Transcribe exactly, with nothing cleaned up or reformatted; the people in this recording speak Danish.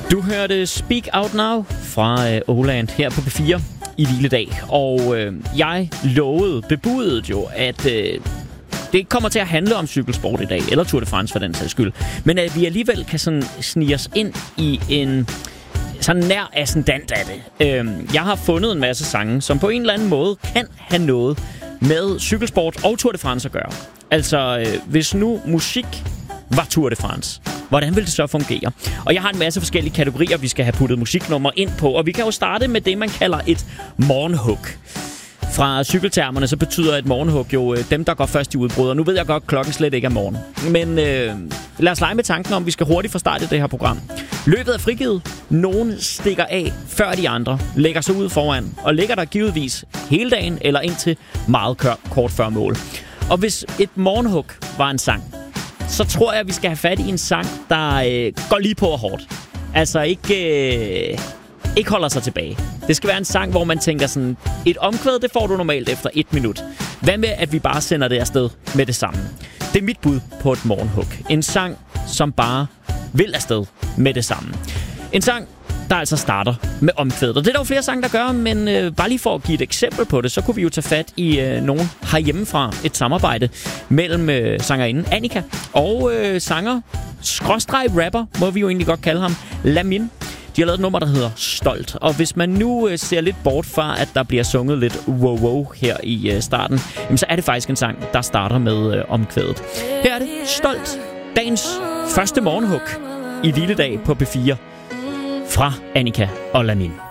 Du hørte Speak Out Now fra øh, Åland her på P fire i Hviledag. Og øh, jeg lovede, bebudede jo, at øh, det ikke kommer til at handle om cykelsport i dag, eller Tour de France for den sags skyld. Men at vi alligevel kan sådan snige os ind i en sådan nær ascendant af det. Øh, jeg har fundet en masse sange, som på en eller anden måde kan have noget med cykelsport og Tour de France at gøre. Altså, øh, hvis nu musik var Tour de France, hvordan vil det så fungere? Og jeg har en masse forskellige kategorier, vi skal have puttet musiknummer ind på. Og vi kan jo starte med det, man kalder et morgenhug. Fra cykeltermerne, så betyder et morgenhug jo øh, dem, der går først i udbrud. Og nu ved jeg godt, at klokken slet ikke er morgen. Men øh, lad os lege med tanken om, vi skal hurtigt få startet det her program. Løbet er frigivet. Nogen stikker af før de andre, lægger sig ud foran, og ligger der givetvis hele dagen eller indtil meget kort før mål. Og hvis et morgenhug var en sang, så tror jeg, at vi skal have fat i en sang, der øh, går lige på og hårdt. Altså ikke, øh, ikke holder sig tilbage. Det skal være en sang, hvor man tænker sådan, et omkvæd, det får du normalt efter et minut. Hvad med, at vi bare sender det afsted med det samme? Det er mit bud på et morgenhug. En sang, som bare vil afsted med det samme. En sang, der altså starter med omkvædet. Og det er der jo flere sange, der gør, men øh, bare lige for at give et eksempel på det, så kunne vi jo tage fat i øh, nogen herhjemmefra. Et samarbejde mellem øh, sangerinden Annika og øh, sanger, skråstreg rapper, må vi jo egentlig godt kalde ham, Lamin. De har lavet et nummer, der hedder Stolt. Og hvis man nu øh, ser lidt bort fra, at der bliver sunget lidt wow-wow her i øh, starten, jamen, så er det faktisk en sang, der starter med øh, omkvædet. Her er det Stolt. Dagens første morgenhug i Hviledag på P fire. Fra Annika og Lamin.